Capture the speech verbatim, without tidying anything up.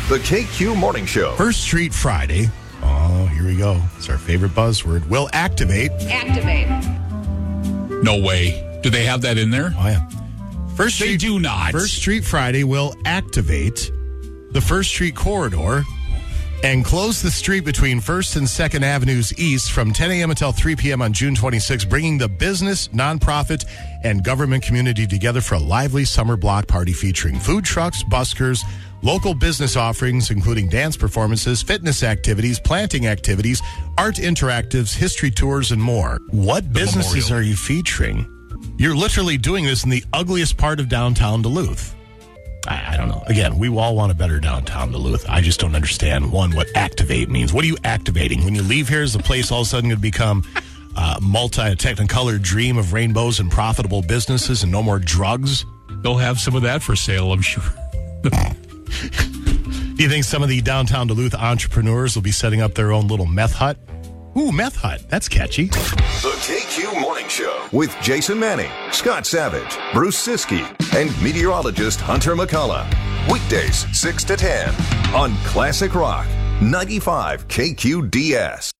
The K Q Morning Show. First Street Friday. Oh, here we go. It's our favorite buzzword. Will activate. Activate. No way. Do they have that in there? Oh, yeah. First They Street, do not. First Street Friday will activate the First Street corridor and close the street between First and Second Avenues East from ten a.m. until three p.m. on June twenty-sixth, bringing the business, nonprofit, and government community together for a lively summer block party featuring food trucks, buskers, local business offerings, including dance performances, fitness activities, planting activities, art interactives, history tours, and more. What businesses memorial. are you featuring? You're literally doing this in the ugliest part of downtown Duluth. I, I don't know. Again, we all want a better downtown Duluth. I just don't understand, one, what activate means. What are you activating? When you leave here, is the place all of a sudden going to become a multi-technicolor dream of rainbows and profitable businesses and no more drugs? They'll have some of that for sale, I'm sure. Do you think some of the downtown Duluth entrepreneurs will be setting up their own little meth hut? Ooh, meth hut. That's catchy. The K Q Morning Show with Jason Manning, Scott Savage, Bruce Siskey, and meteorologist Hunter McCullough. Weekdays six to ten on Classic Rock ninety-five K Q D S.